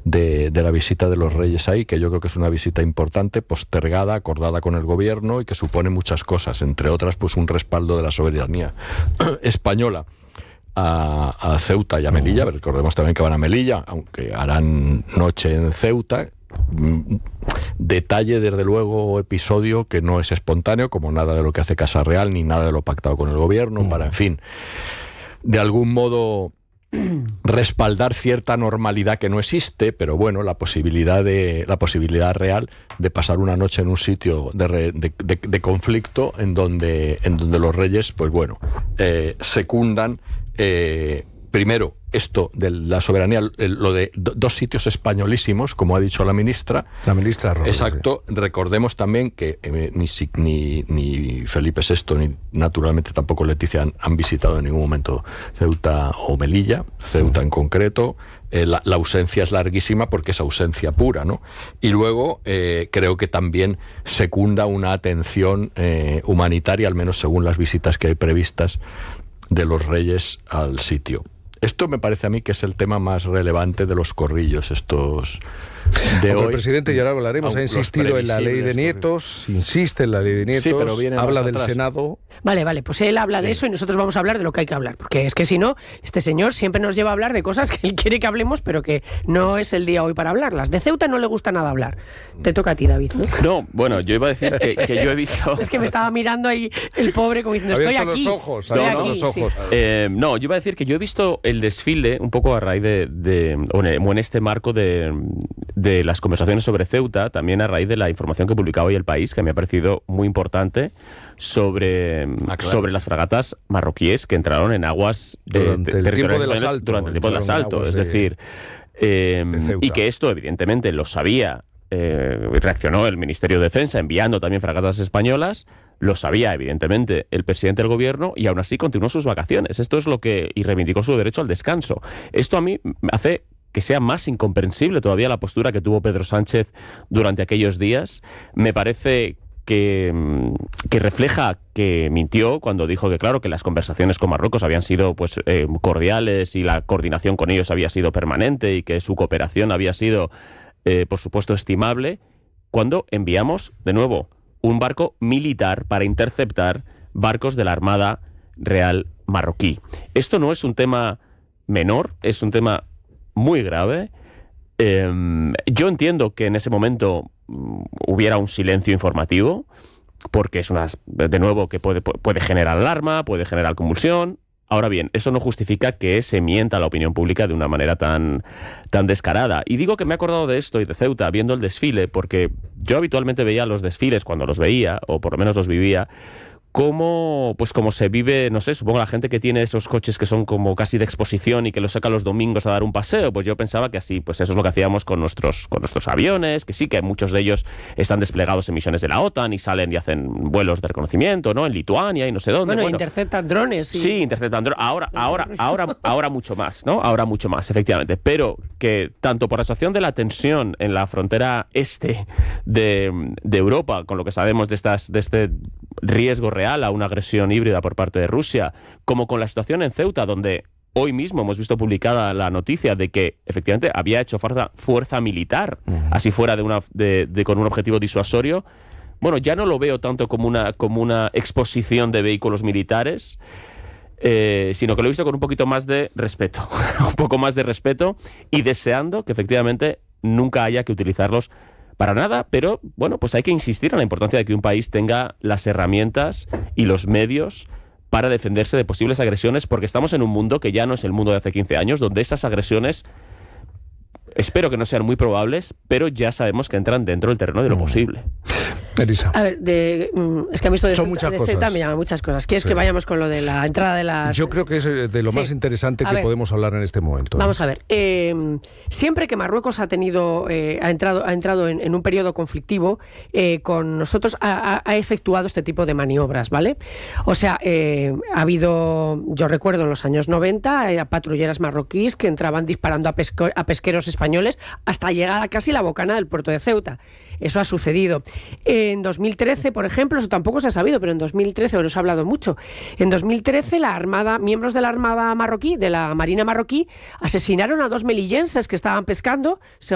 de la visita de los Reyes ahí, que yo creo que es una visita importante, postergada, acordada con el gobierno y que supone muchas cosas, entre otras pues un respaldo de la soberanía española a Ceuta y a Melilla. Recordemos también que van a Melilla, aunque harán noche en Ceuta. Detalle, desde luego, episodio que no es espontáneo, como nada de lo que hace Casa Real ni nada de lo pactado con el gobierno, para, en fin, de algún modo respaldar cierta normalidad que no existe, pero bueno, la posibilidad real de pasar una noche en un sitio de conflicto en donde los Reyes, pues bueno, secundan primero esto de la soberanía, lo de dos sitios españolísimos, como ha dicho la ministra. La ministra Robles. Exacto. Sí. Recordemos también que ni Felipe VI, ni naturalmente tampoco Leticia han visitado en ningún momento Ceuta o Melilla, Ceuta en concreto. La ausencia es larguísima porque es ausencia pura, ¿no? Y luego creo que también secunda una atención humanitaria, al menos según las visitas que hay previstas de los Reyes al sitio. Esto me parece a mí que es el tema más relevante de los corrillos estos de hoy. El presidente, y ahora hablaremos, ha insistido en la ley de nietos, insiste en la ley de nietos, sí, pero viene habla del Senado. Vale, pues él habla de eso y nosotros vamos a hablar de lo que hay que hablar, porque es que si no, este señor siempre nos lleva a hablar de cosas que él quiere que hablemos, pero que no es el día hoy para hablarlas. De Ceuta no le gusta nada hablar. Te toca a ti, David, ¿no? No, bueno, yo iba a decir que yo he visto... Es que me estaba mirando ahí el pobre como diciendo, estoy aquí. Los ojos. No, yo iba a decir que yo he visto el desfile un poco a raíz o en este marco de las conversaciones sobre Ceuta, también a raíz de la información que publicaba hoy El País, que me ha parecido muy importante, sobre las fragatas marroquíes que entraron en aguas durante el tiempo del asalto. Es decir, y que esto evidentemente lo sabía, reaccionó el Ministerio de Defensa enviando también fragatas españolas, lo sabía evidentemente el presidente del gobierno y aún así continuó sus vacaciones. Esto es lo que, y reivindicó su derecho al descanso. Esto a mí hace que sea más incomprensible todavía la postura que tuvo Pedro Sánchez durante aquellos días. Me parece que refleja que mintió cuando dijo que claro, que las conversaciones con Marruecos habían sido pues cordiales y la coordinación con ellos había sido permanente y que su cooperación había sido por supuesto estimable, cuando enviamos de nuevo un barco militar para interceptar barcos de la Armada Real marroquí. Esto no es un tema menor, es un tema muy grave. Yo entiendo que en ese momento hubiera un silencio informativo, porque es de nuevo que puede generar alarma, puede generar convulsión. Ahora bien, eso no justifica que se mienta a la opinión pública de una manera tan descarada. Y digo que me he acordado de esto y de Ceuta viendo el desfile, porque yo habitualmente veía los desfiles cuando los veía, o por lo menos los vivía, como se vive, no sé, supongo la gente que tiene esos coches que son como casi de exposición y que los saca los domingos a dar un paseo, pues yo pensaba que así, pues eso es lo que hacíamos con nuestros aviones, que sí, que muchos de ellos están desplegados en misiones de la OTAN y salen y hacen vuelos de reconocimiento, ¿no? En Lituania y no sé dónde. Bueno, interceptan drones. Sí, interceptan drones. Ahora mucho más, ¿no? Ahora mucho más, efectivamente. Pero que tanto por la situación de la tensión en la frontera este de Europa, con lo que sabemos de este riesgo real a una agresión híbrida por parte de Rusia, como con la situación en Ceuta, donde hoy mismo hemos visto publicada la noticia de que efectivamente había hecho fuerza militar, así fuera con un objetivo disuasorio. Bueno, ya no lo veo tanto como una exposición de vehículos militares, sino que lo he visto con un poquito más de respeto, un poco más de respeto, y deseando que efectivamente nunca haya que utilizarlos para nada, pero bueno, pues hay que insistir en la importancia de que un país tenga las herramientas y los medios para defenderse de posibles agresiones, porque estamos en un mundo que ya no es el mundo de hace 15 años, donde esas agresiones, espero que no sean muy probables, pero ya sabemos que entran dentro del terreno de lo posible. Elisa. A ver, es que a mí esto de Ceuta me llama muchas cosas. ¿Quieres que vayamos con lo de la entrada de las...? Yo creo que es de lo más interesante que podemos hablar en este momento. Vamos a ver. Siempre que Marruecos ha entrado en un periodo conflictivo, con nosotros ha efectuado este tipo de maniobras, ¿vale? O sea, ha habido, yo recuerdo en los años 90, patrulleras marroquíes que entraban disparando a pesqueros españoles hasta llegar a casi la bocana del puerto de Ceuta. Eso ha sucedido. En 2013, por ejemplo, eso tampoco se ha sabido, pero en 2013, os ha hablado mucho, en 2013 miembros de la Armada marroquí, de la Marina marroquí, asesinaron a 2 melillenses que estaban pescando,